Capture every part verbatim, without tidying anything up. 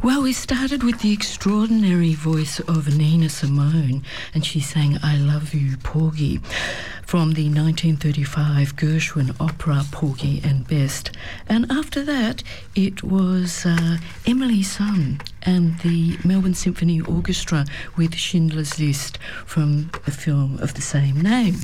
Well, we started with the extraordinary voice of Nina Simone, and she sang I Love You, Porgy, from the nineteen thirty-five Gershwin opera Porgy and Bess. And after that, it was uh, Emily Sun and the Melbourne Symphony Orchestra with Schindler's List from the film of the same name.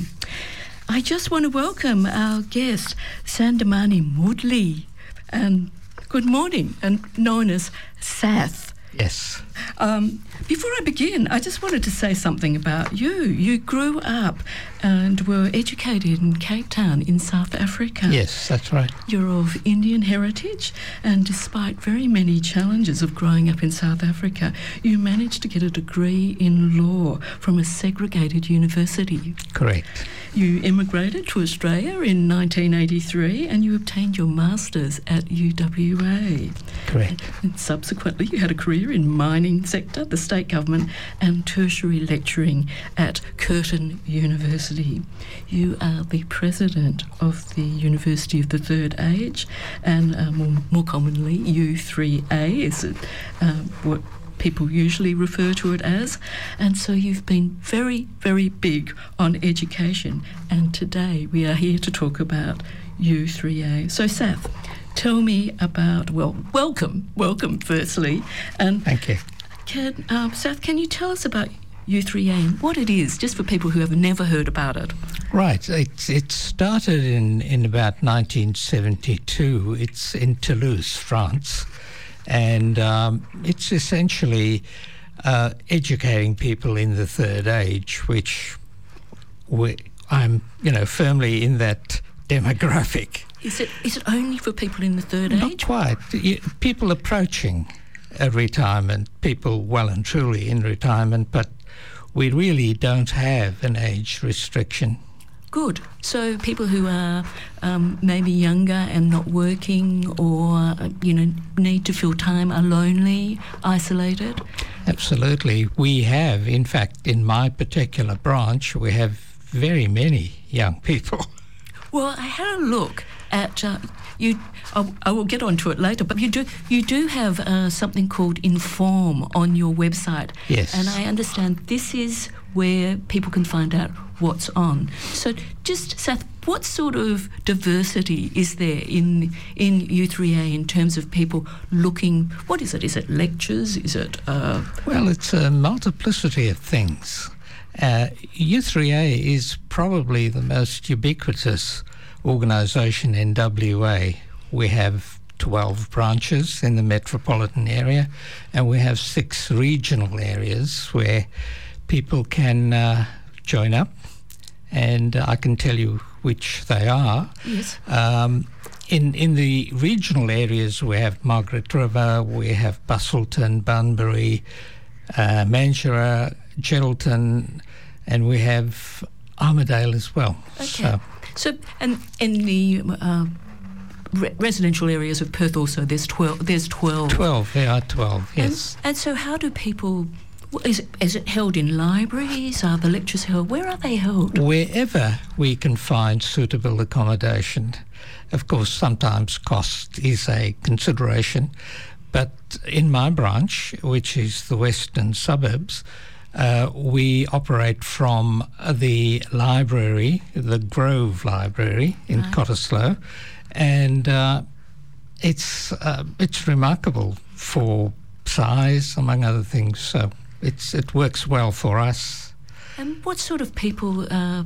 I just want to welcome our guest, Sandamani Moodley, and good morning, and known as Sath. Yes. Um, before I begin, I just wanted to say something about you. You grew up and were educated in Cape Town in South Africa. Yes, that's right. You're of Indian heritage, and despite very many challenges of growing up in South Africa, you managed to get a degree in law from a segregated university. Correct. You immigrated to Australia in nineteen eighty-three and you obtained your master's at U W A. Correct. And subsequently you had a career in mining sector, the state government, and tertiary lecturing at Curtin University. You are the president of the University of the Third Age, and uh, more, more commonly U three A is it, uh, what people usually refer to it as. And so you've been very, very big on education. And today we are here to talk about U three A. So Sath, tell me about, well, welcome, welcome firstly. And Thank you. Can, um, Sath, can you tell us about U three A and what it is, just for people who have never heard about it? Right. It, it started in, in about nineteen seventy-two. It's in Toulouse, France. And um, it's essentially uh, educating people in the third age, which we, I'm, you know, firmly in that demographic. Is it is it only for people in the third Not age? quite. You, people approaching a retirement, people well and truly in retirement, but we really don't have an age restriction. Good. So people who are um, maybe younger and not working, or uh, you know, need to fill time, are lonely, isolated. Absolutely. We have, in fact, in my particular branch, we have very many young people. Well, I had a look at uh, you. I, I will get onto it later, but you do you do have uh, something called Inform on your website. Yes. And I understand this is where people can find out what's on. So just, Sath, what sort of diversity is there in in U three A in terms of people looking, what is it? Is it lectures? Is it... Uh, well, it's a multiplicity of things. Uh, U three A is probably the most ubiquitous organisation in W A. We have twelve branches in the metropolitan area, and we have six regional areas where people can uh, join up, and I can tell you which they are. yes. Um, in in the regional areas, we have Margaret River, we have Busselton, Bunbury, uh, Mandurah, Geraldton, and we have Armidale as well. Okay. So, So, and in the uh, re- residential areas of Perth also, there's twelve. There's twelve. twelve, there are twelve, yes. And, and so how do people... Is it, is it held in libraries? Are the lectures held? Where are they held? Wherever we can find suitable accommodation. Of course, sometimes cost is a consideration, but in my branch, which is the western suburbs, uh, we operate from the library, the Grove Library in Right. Cottesloe, and uh, it's uh, it's remarkable for size, among other things. So it's it works well for us. And what sort of people uh,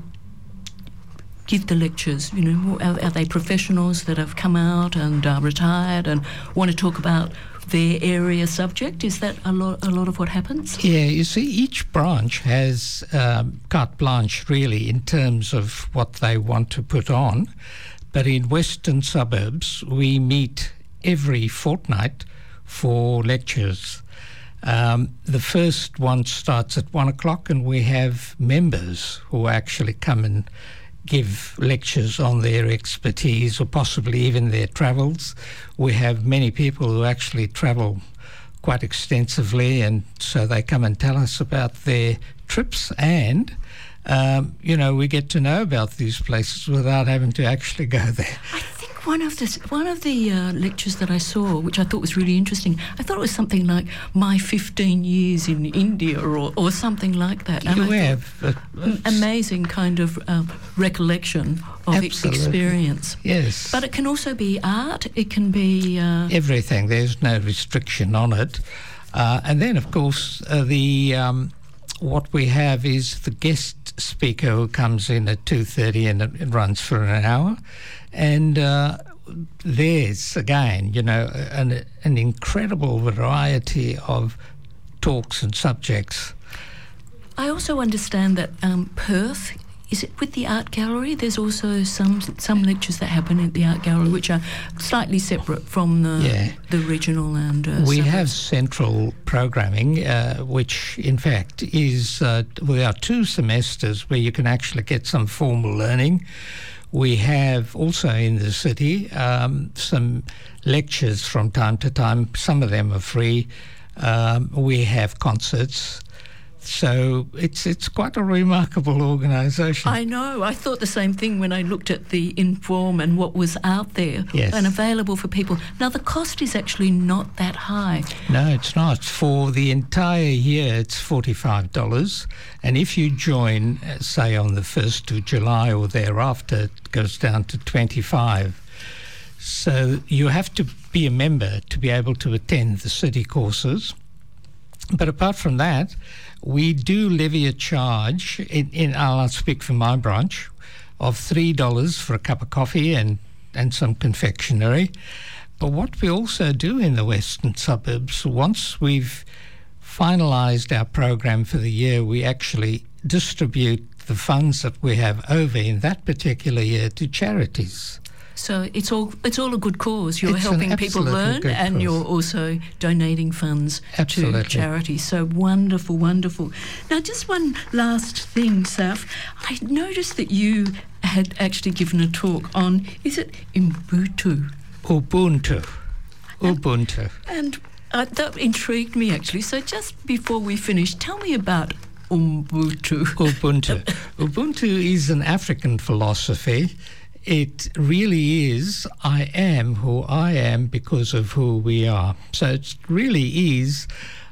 give the lectures? You know, are, are they professionals that have come out and are retired and want to talk about their area subject? Is that a lot, a lot of what happens? Yeah, you see, each branch has um, carte blanche, really, in terms of what they want to put on. But in western suburbs, we meet every fortnight for lectures. Um, the first one starts at one o'clock, and we have members who actually come and give lectures on their expertise or possibly even their travels. We have many people who actually travel quite extensively, and so they come and tell us about their trips, and um, you know, we get to know about these places without having to actually go there. I think One of the one of the uh, lectures that I saw, which I thought was really interesting, I thought it was something like my fifteen years in India or, or something like that. And you I have thought, uh, amazing kind of um, recollection of absolutely. experience. Yes, but it can also be art. It can be uh, everything. There's no restriction on it, uh, and then of course uh, the um, what we have is the guest speaker who comes in at two thirty and it, it runs for an hour. And uh, there's, again, you know, an, an incredible variety of talks and subjects. I also understand that um, Perth, is it with the Art Gallery? There's also some some lectures that happen at the Art Gallery which are slightly separate from the, yeah. the regional and... Uh, we suburbs. have central programming, uh, which in fact is, uh, there are two semesters where you can actually get some formal learning. We have also in the city um, some lectures from time to time. Some of them are free. Um, we have concerts. So it's it's quite a remarkable organisation. I know. I thought the same thing when I looked at the Inform and what was out there yes. and available for people. Now, the cost is actually not that high. No, it's not. For the entire year, it's forty-five dollars. And if you join, uh, say, on the first of July or thereafter, it goes down to twenty-five dollars. So you have to be a member to be able to attend the city courses. But apart from that, we do levy a charge, in, in I'll speak for my branch, of three dollars for a cup of coffee and, and some confectionery. But what we also do in the western suburbs, once we've finalised our program for the year, we actually distribute the funds that we have over in that particular year to charities. So it's all it's all a good cause. You're It's helping an people absolutely learn, good and cause. you're also donating funds Absolutely. to charities. So wonderful, wonderful. Now, just one last thing, Saf. I noticed that you had actually given a talk on, is it Ubuntu? Ubuntu. Ubuntu. And uh, that intrigued me, actually. So just before we finish, tell me about Ubuntu. Ubuntu. Ubuntu is an African philosophy. It really is, I am who I am because of who we are. So it really is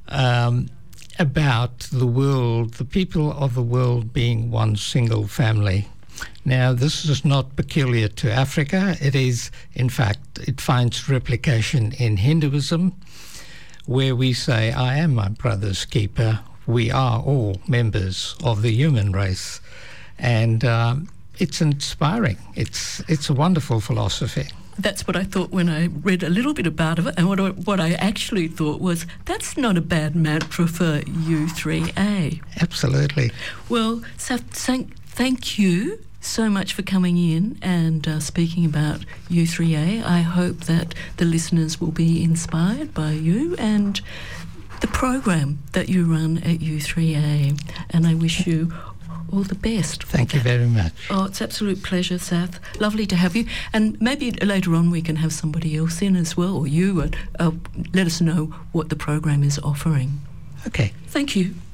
um, about the world, the people of the world being one single family. Now, this is not peculiar to Africa. It is, in fact, it finds replication in Hinduism, where we say, I am my brother's keeper. We are all members of the human race. And um, it's inspiring. It's it's a wonderful philosophy. That's what I thought when I read a little bit about it. And what I, what I actually thought was, that's not a bad mantra for U three A. Absolutely. Well, Saf, thank, thank you so much for coming in and uh, speaking about U three A. I hope that the listeners will be inspired by you and the program that you run at U three A. And I wish you all the best. Thank you very much. Oh, it's absolute pleasure, Saf. Lovely to have you. And maybe later on we can have somebody else in as well, or you, and uh, let us know what the program is offering. Okay. Thank you.